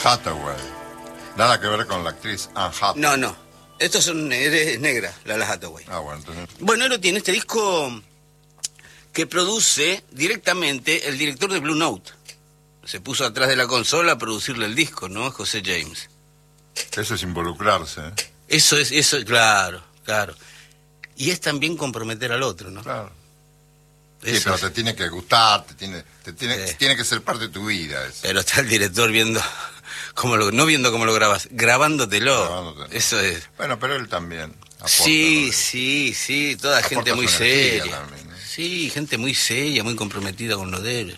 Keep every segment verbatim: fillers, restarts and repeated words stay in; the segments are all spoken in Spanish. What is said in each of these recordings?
Hathaway. Nada que ver con la actriz Anne Hathaway. No, no. Estos son es negra, la la Hathaway. Ah, bueno, entonces... Bueno, él tiene este disco que produce directamente el director de Blue Note. Se puso atrás de la consola a producirle el disco, ¿no? José James. Eso es involucrarse, ¿eh? Eso es, eso, claro, claro. Y es también comprometer al otro, ¿no? Claro. Sí, Eso pero es. te tiene que gustar, te tiene, te tiene, Sí. tiene que ser parte de tu vida. Eso. Pero está el director viendo cómo lo, no viendo cómo lo grabas, grabándotelo. Grabándotelo. Eso es. Bueno, pero él también aporta, Sí, ¿no? sí, sí, toda Aporta gente su muy energía seria. también, ¿no? Sí, gente muy seria, muy comprometida con lo de él.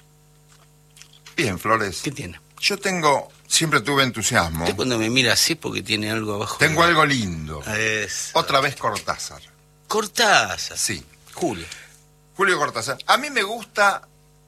Bien, Flores. ¿Qué tiene? Yo tengo, siempre tuve entusiasmo. Usted cuando me mira así porque tiene algo abajo. Tengo algo lindo. Es... Otra vez Cortázar. Cortázar. Sí. Julio. Julio Cortázar. A mí me gusta,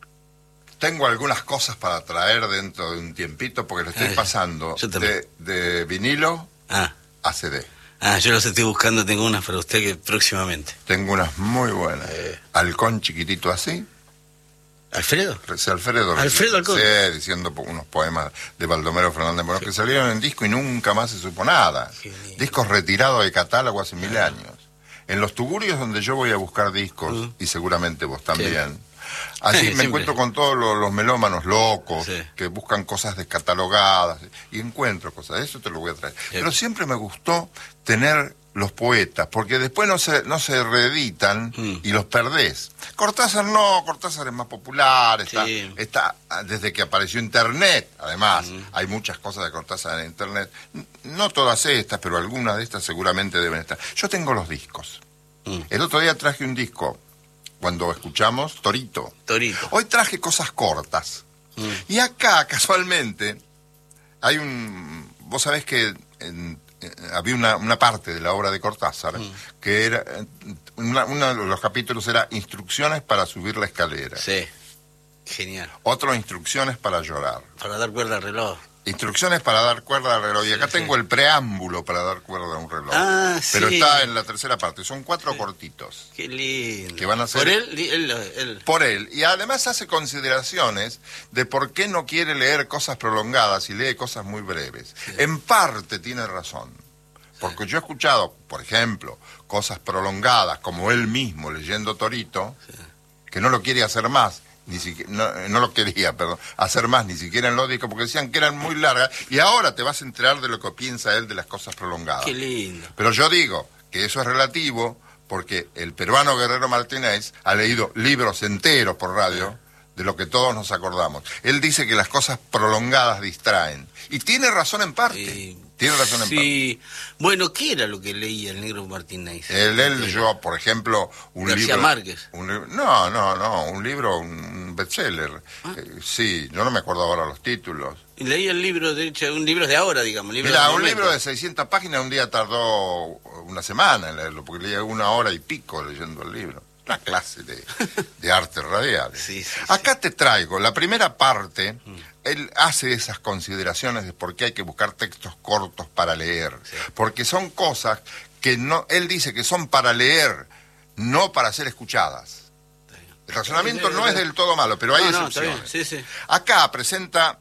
tengo algunas cosas para traer dentro de un tiempito porque lo estoy Ah, pasando yo de, también. de vinilo Ah, a C D. ah, yo los estoy buscando, tengo unas para usted que próximamente. Tengo unas muy buenas. Eh. Halcón chiquitito así. ¿Alfredo? Sí, Alfredo. Alfredo Halcón. Sí, diciendo po- unos poemas de Baldomero Fernández Morón que salieron en disco y nunca más se supo nada. Qué lindo. Discos retirados de catálogo hace mil años. En los tugurios donde yo voy a buscar discos, Mm. y seguramente vos también, así Sí, me siempre. encuentro con todos los, los melómanos locos Sí. que buscan cosas descatalogadas y encuentro cosas, eso te lo voy a traer. Pero siempre me gustó tener los poetas, porque después no se, no se reeditan Mm. y los perdés. Cortázar no, Cortázar es más popular, está, Sí. está desde que apareció Internet, además, Mm. hay muchas cosas de Cortázar en Internet, N- no todas estas, pero algunas de estas seguramente deben estar. Yo tengo los discos. Mm. El otro día traje un disco, cuando escuchamos Torito. Torito. Hoy traje cosas cortas. Mm. Y acá, casualmente, hay un... Vos sabés que en- eh, había una, una parte de la obra de Cortázar Mm. que era... eh, una- uno de los capítulos era Instrucciones para subir la escalera. Sí. Genial. Otro, Instrucciones para llorar. Para dar cuerda al reloj. Instrucciones para dar cuerda al reloj. Y acá Sí, tengo sí. el preámbulo para dar cuerda a un reloj. Ah, Pero sí. está en la tercera parte. Son cuatro cortitos. Qué lindo. Que van a ser- Por él, li- él, él- Por él. Y además hace consideraciones de por qué no quiere leer cosas prolongadas y lee cosas muy breves. En parte tiene razón. Porque yo he escuchado, por ejemplo, cosas prolongadas, como él mismo leyendo Torito, que no lo quiere hacer más. Ni siquiera, no, no lo quería, perdón, hacer más, ni siquiera en los discos, porque decían que eran muy largas, y ahora te vas a enterar de lo que piensa él de las cosas prolongadas. Qué lindo. Pero yo digo que eso es relativo, porque el peruano Guerrero Martínez ha leído libros enteros por radio de lo que todos nos acordamos. Él dice que las cosas prolongadas distraen, y tiene razón en parte. Sí. Tiene razón en parte. Sí. Bueno, ¿qué era lo que leía el negro Martínez? Él, él leyó, por ejemplo, un García libro... Márquez. Un libro, no, no, no, un libro, un bestseller. Ah. Eh, sí, yo no me acuerdo ahora los títulos. Y leía el libro, de hecho, un libro de ahora, digamos. Libro Mira, del un momento. libro de seiscientas páginas un día tardó una semana en leerlo, porque leía una hora y pico leyendo el libro. Una clase de, de arte radial. Sí, sí, sí. Acá te traigo la primera parte. Él hace esas consideraciones de por qué hay que buscar textos cortos para leer. Sí. Porque son cosas que no, él dice que son para leer, no para ser escuchadas. El razonamiento no es del todo malo, pero hay No, no, está bien. excepciones. Sí, sí. Acá presenta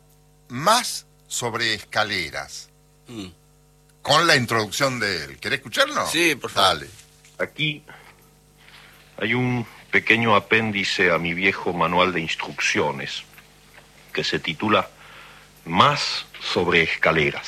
más sobre escaleras, Mm. con la introducción de él. ¿Querés escucharlo? Sí, por favor. Dale. Aquí hay un pequeño apéndice a mi viejo manual de instrucciones que se titula Más sobre escaleras.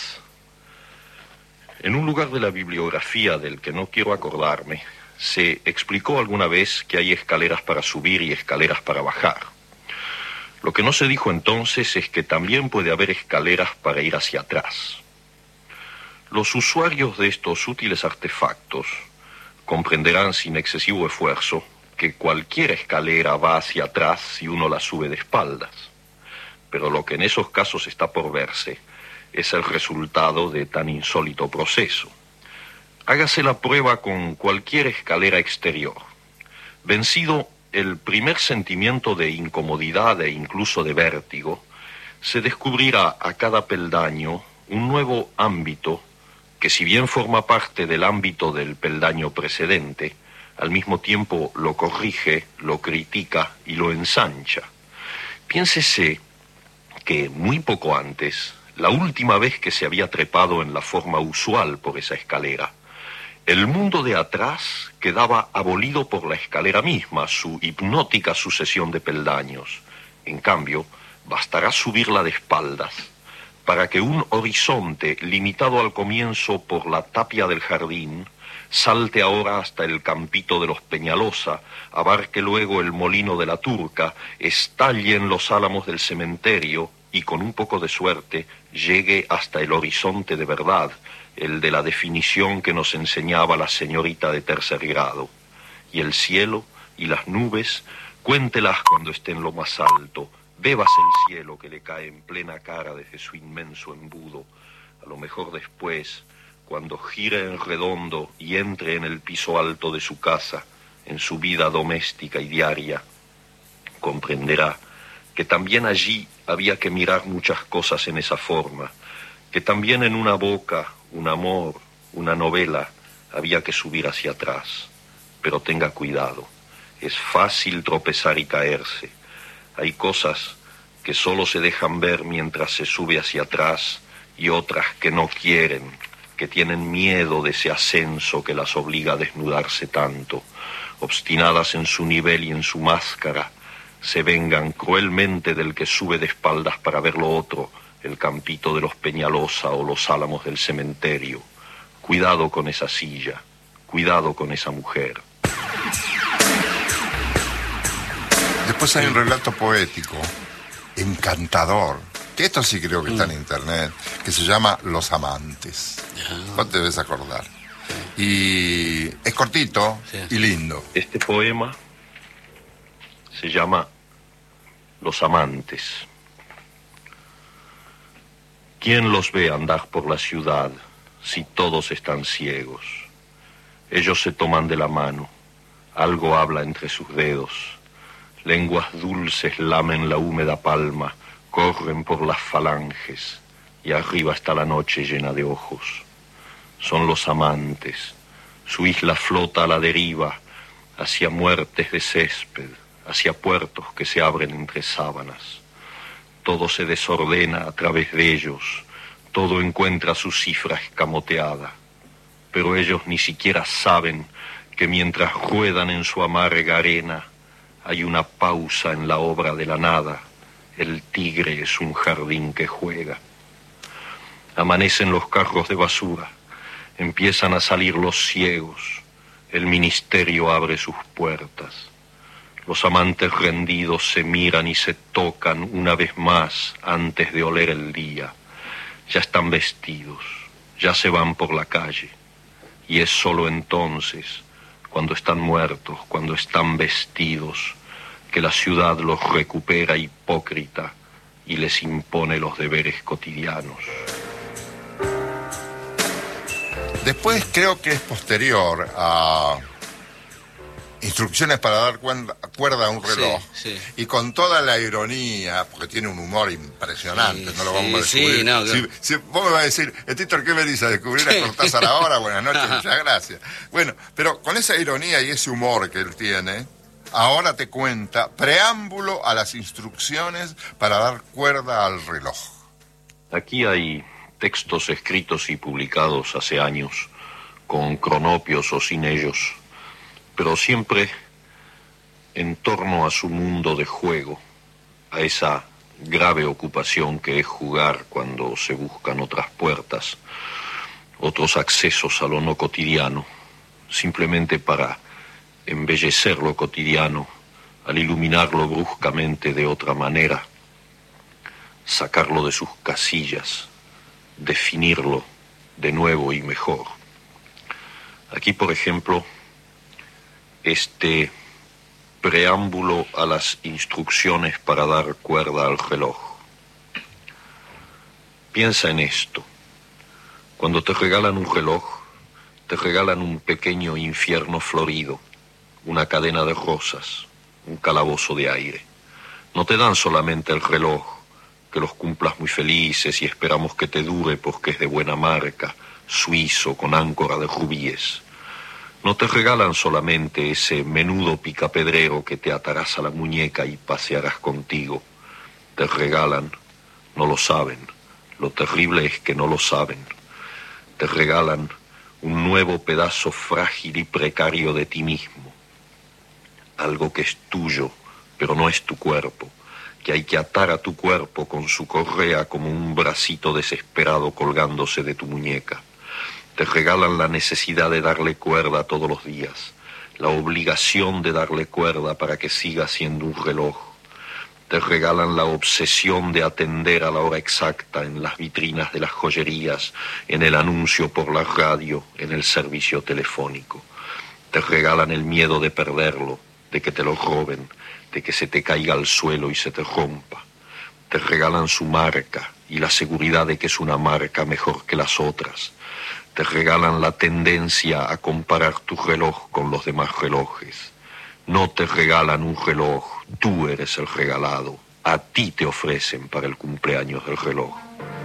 En un lugar de la bibliografía del que no quiero acordarme, se explicó alguna vez que hay escaleras para subir y escaleras para bajar. Lo que no se dijo entonces es que también puede haber escaleras para ir hacia atrás. Los usuarios de estos útiles artefactos comprenderán sin excesivo esfuerzo que cualquier escalera va hacia atrás si uno la sube de espaldas. Pero lo que en esos casos está por verse es el resultado de tan insólito proceso. Hágase la prueba con cualquier escalera exterior. Vencido el primer sentimiento de incomodidad e incluso de vértigo, se descubrirá a cada peldaño un nuevo ámbito que, si bien forma parte del ámbito del peldaño precedente, al mismo tiempo lo corrige, lo critica y lo ensancha. Piénsese que muy poco antes la última vez que se había trepado en la forma usual por esa escalera. El mundo de atrás quedaba abolido por la escalera misma, su hipnótica sucesión de peldaños. En cambio, bastará subirla de espaldas para que un horizonte, limitado al comienzo por la tapia del jardín, salte ahora hasta el campito de los Peñalosa, abarque luego el molino de la Turca, estalle en los álamos del cementerio y, con un poco de suerte, llegue hasta el horizonte de verdad, el de la definición que nos enseñaba la señorita de tercer grado. Y el cielo y las nubes, cuéntelas cuando esté en lo más alto, bebas el cielo que le cae en plena cara desde su inmenso embudo. A lo mejor después, cuando gire en redondo y entre en el piso alto de su casa, en su vida doméstica y diaria, comprenderá que también allí había que mirar muchas cosas en esa forma, que también en una boca, un amor, una novela, había que subir hacia atrás. Pero tenga cuidado, es fácil tropezar y caerse. Hay cosas que solo se dejan ver mientras se sube hacia atrás y otras que no quieren, que tienen miedo de ese ascenso que las obliga a desnudarse tanto. Obstinadas en su nivel y en su máscara, se vengan cruelmente del que sube de espaldas para ver lo otro, el campito de los Peñalosa o los álamos del cementerio. Cuidado con esa silla, cuidado con esa mujer. Después hay un relato poético, encantador, que esto sí creo que está en internet, que se llama Los Amantes. Vos te debes acordar. Y es cortito y lindo. Este poema se llama Los Amantes. ¿Quién los ve andar por la ciudad si todos están ciegos? Ellos se toman de la mano, algo habla entre sus dedos, lenguas dulces lamen la húmeda palma, corren por las falanges, y arriba está la noche llena de ojos. Son los amantes, su isla flota a la deriva, hacia muertes de césped, hacia puertos que se abren entre sábanas. Todo se desordena a través de ellos, todo encuentra su cifra escamoteada, pero ellos ni siquiera saben que mientras ruedan en su amarga arena, hay una pausa en la obra de la nada. El tigre es un jardín que juega. Amanecen los carros de basura, empiezan a salir los ciegos, el ministerio abre sus puertas. Los amantes rendidos se miran y se tocan una vez más antes de oler el día. Ya están vestidos, ya se van por la calle. Y es solo entonces, cuando están muertos, cuando están vestidos, que la ciudad los recupera hipócrita y les impone los deberes cotidianos. Después creo que es posterior a Instrucciones para dar cuerda a un reloj. Sí, sí. Y con toda la ironía, porque tiene un humor impresionante, sí, no lo vamos sí, a descubrir. Sí, no, si, si vos me vas a decir, Títor, ¿qué venís a descubrir a Cortázar ahora? Buenas noches, muchas gracias. Bueno, pero con esa ironía y ese humor que él tiene, ahora te cuenta preámbulo a las instrucciones para dar cuerda al reloj. Aquí hay textos escritos y publicados hace años, con cronopios o sin ellos, pero siempre en torno a su mundo de juego, a esa grave ocupación que es jugar cuando se buscan otras puertas, otros accesos a lo no cotidiano, simplemente para embellecer lo cotidiano, al iluminarlo bruscamente de otra manera, sacarlo de sus casillas, definirlo de nuevo y mejor. Aquí, por ejemplo, este preámbulo a las instrucciones para dar cuerda al reloj. Piensa en esto. Cuando te regalan un reloj, te regalan un pequeño infierno florido, una cadena de rosas, un calabozo de aire. No te dan solamente el reloj, que los cumplas muy felices y esperamos que te dure porque es de buena marca, suizo, con áncora de rubíes. No te regalan solamente ese menudo picapedrero que te atarás a la muñeca y pasearás contigo. Te regalan, no lo saben, Lo terrible es que no lo saben. Te regalan un nuevo pedazo frágil y precario de ti mismo. Algo que es tuyo, pero no es tu cuerpo, que hay que atar a tu cuerpo con su correa como un bracito desesperado colgándose de tu muñeca. Te regalan la necesidad de darle cuerda todos los días, la obligación de darle cuerda para que siga siendo un reloj. Te regalan la obsesión de atender a la hora exacta en las vitrinas de las joyerías, en el anuncio por la radio, en el servicio telefónico. Te regalan el miedo de perderlo, de que te lo roben, de que se te caiga al suelo y se te rompa. Te regalan su marca y la seguridad de que es una marca mejor que las otras. Te regalan la tendencia a comparar tu reloj con los demás relojes. No te regalan un reloj, tú eres el regalado. A ti te ofrecen para el cumpleaños del reloj.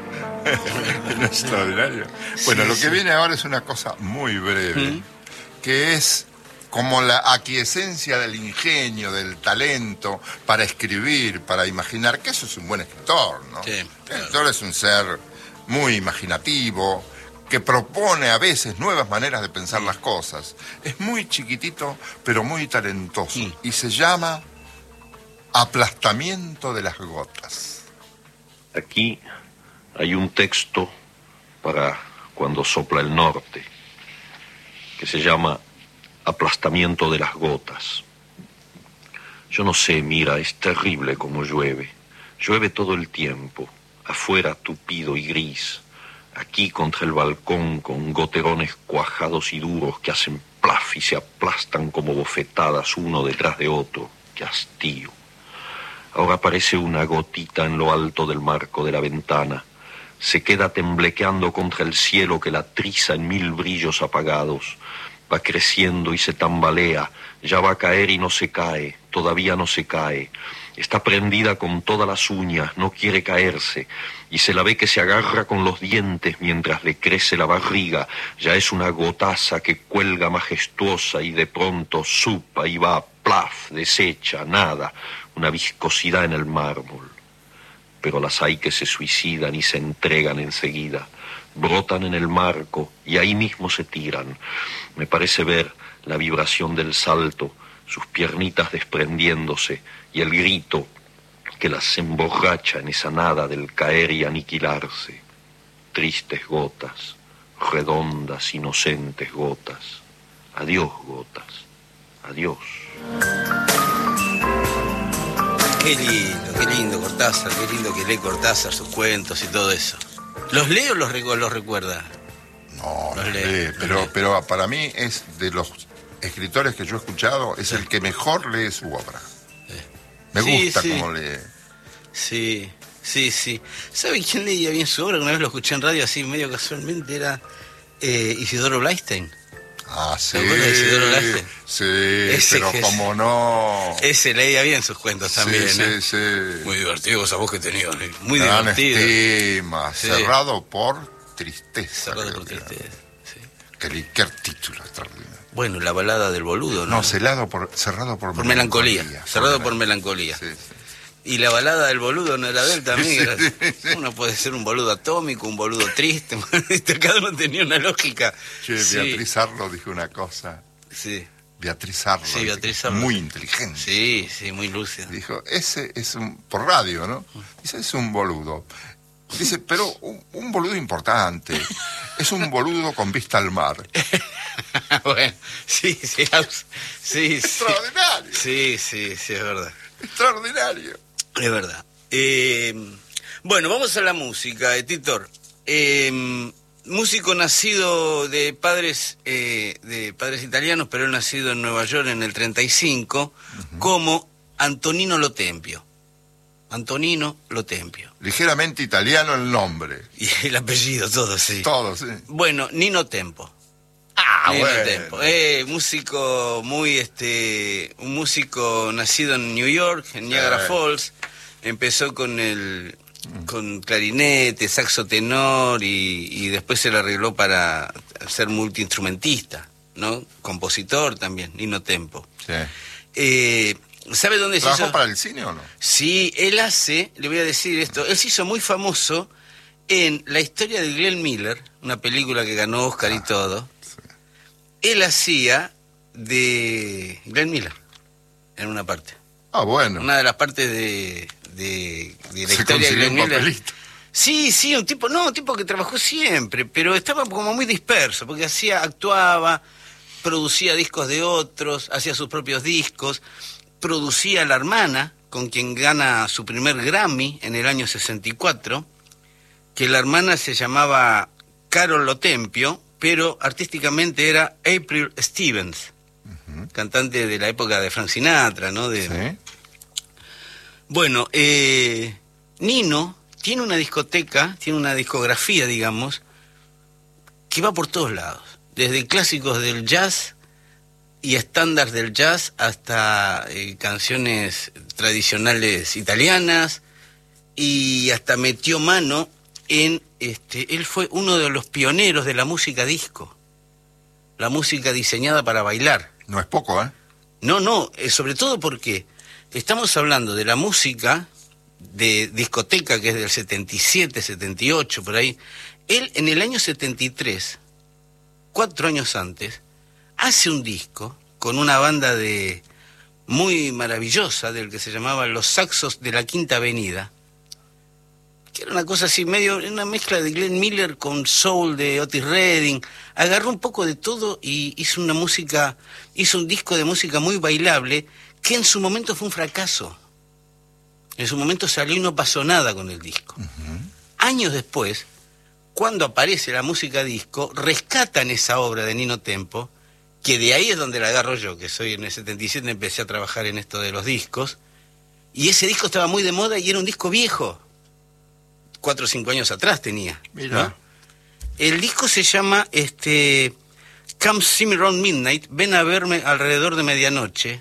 Extraordinario. Bueno, sí, lo que sí. viene ahora es una cosa muy breve, ¿Mm? que es como la aquiescencia del ingenio, del talento para escribir, para imaginar, que eso es un buen escritor, ¿no? Sí, claro. El escritor es un ser muy imaginativo, que propone a veces nuevas maneras de pensar las cosas. Es muy chiquitito, pero muy talentoso. Sí. Y se llama Aplastamiento de las gotas. Aquí hay un texto para cuando sopla el norte, que se llama Aplastamiento de las gotas. Yo no sé, mira, es terrible como llueve. Llueve todo el tiempo, afuera tupido y gris. Aquí contra el balcón con goterones cuajados y duros que hacen plaf y se aplastan como bofetadas uno detrás de otro. ¡Qué hastío! Ahora aparece una gotita en lo alto del marco de la ventana. Se queda temblequeando contra el cielo que la triza en mil brillos apagados. Va creciendo y se tambalea. Ya va a caer y no se cae. Todavía no se cae. Está prendida con todas las uñas, no quiere caerse, y se la ve que se agarra con los dientes mientras le crece la barriga. Ya es una gotaza que cuelga majestuosa y de pronto supa y va, plaf, deshecha, nada, una viscosidad en el mármol. Pero las hay que se suicidan y se entregan enseguida, brotan en el marco y ahí mismo se tiran. Me parece ver la vibración del salto, sus piernitas desprendiéndose, y el grito que las emborracha en esa nada del caer y aniquilarse. Tristes gotas, redondas, inocentes gotas. Adiós, gotas. Adiós. Qué lindo, qué lindo Cortázar, qué lindo que lee Cortázar sus cuentos y todo eso. ¿Los lee o los, los recuerda? No, los lee, lee pero, lee. pero para mí es de los escritores que yo he escuchado, es sí. el que mejor lee su obra. Sí. Me sí, gusta sí. cómo lee. Sí, sí, sí. ¿Sabe quién leía bien su obra? Una vez lo escuché en radio así medio casualmente, era eh, Isidoro Blastein. Ah, sí. ¿Te acuerdas de Isidoro Blastein? Sí, ese pero que como es, no... Ese leía bien sus cuentos también, sí, ¿eh? Sí, sí. Muy divertido esa voz que tenía, ¿eh? Muy Gran divertido. Estima, sí. Cerrado por tristeza. Cerrado por tristeza, sí. Qué, qué título extraordinario. Bueno, la balada del boludo, ¿no? No, cerrado por, cerrado por, por melancolía. melancolía. Cerrado por melancolía. Sí, sí. Y la balada del boludo no era de él también. Sí, era, sí. Uno puede ser un boludo atómico, un boludo triste. Cada uno tenía una lógica. Che, sí. Beatriz Arlo dijo una cosa. Sí. Beatriz Arlo. Sí, Beatriz Arlo. Muy inteligente. Sí, sí, muy lúcida. Dijo, ese es un... Por radio, ¿no? Dice, es un boludo. Dice, pero un, un boludo importante. Es un boludo con vista al mar. Bueno, sí, sí. sí Extraordinario. Sí, sí, sí, es verdad. Extraordinario. Es verdad. Eh, bueno, vamos a la música, eh, Titor. Eh, músico nacido de padres eh, de padres italianos, pero él nacido en Nueva York en el treinta y cinco, uh-huh. como Antonino Lo Tempio. Antonino Lo Tempio. Ligeramente italiano el nombre. Y el apellido, todo, sí. Todo, sí. Bueno, Nino Tempo. Ah, Nino bueno. Tempo. Eh, músico muy, este, un músico nacido en New York, en Niagara sí. Falls. Empezó con el, con clarinete, saxo tenor y, y después se le arregló para ser multiinstrumentista, ¿no? Compositor también, Nino Tempo. Sí. Eh, ¿Sabe dónde se hizo? ¿Trabajó para el cine o no? Sí, él hace, le voy a decir esto, él se hizo muy famoso en la historia de Glenn Miller, una película que ganó Oscar y todo, él hacía de Glenn Miller en una parte. Ah, bueno. Una de las partes de, de, de la Se historia de Glenn un Miller. papelito. Sí, sí, un tipo, no, un tipo que trabajó siempre, pero estaba como muy disperso, porque hacía, actuaba, producía discos de otros, hacía sus propios discos, producía a la hermana, con quien gana su primer Grammy en el año sesenta y cuatro, que la hermana se llamaba Carol Lotempio, pero artísticamente era April Stevens, uh-huh. cantante de la época de Frank Sinatra, ¿no? De... ¿Sí? Bueno, eh, Nino tiene una discoteca, tiene una discografía, digamos, que va por todos lados, desde clásicos del jazz y estándares del jazz hasta eh, canciones tradicionales italianas, y hasta metió mano en, este, él fue uno de los pioneros de la música disco, la música diseñada para bailar. No es poco, ¿eh? No, no, eh, sobre todo porque estamos hablando de la música de discoteca, que es del setenta y siete, setenta y ocho, por ahí. Él en el año setenta y tres, cuatro años antes, hace un disco con una banda de muy maravillosa, del que se llamaba Los Saxos de la Quinta Avenida, que era una cosa así, medio, una mezcla de Glenn Miller con soul de Otis Redding. Agarró un poco de todo y hizo una música, hizo un disco de música muy bailable, que en su momento fue un fracaso. En su momento salió y no pasó nada con el disco. Uh-huh. Años después, cuando aparece la música disco, rescatan esa obra de Nino Tempo, que de ahí es donde la agarro yo, que soy en el setenta y siete, empecé a trabajar en esto de los discos, y ese disco estaba muy de moda y era un disco viejo. Cuatro o cinco años atrás tenía. Mira. ¿No? El disco se llama este, Come See Me Round Midnight, ven a verme alrededor de medianoche.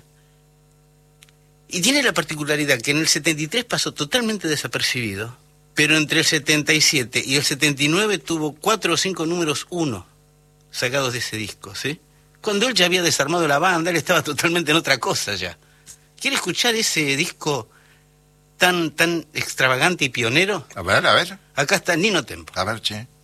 Y tiene la particularidad que en el setenta y tres pasó totalmente desapercibido, pero entre el setenta y siete y el setenta y nueve tuvo cuatro o cinco números uno sacados de ese disco, ¿sí? Cuando él ya había desarmado la banda, él estaba totalmente en otra cosa ya. ¿Quiere escuchar ese disco tan, tan extravagante y pionero? A ver, a ver. Acá está Nino Tempo. A ver, che.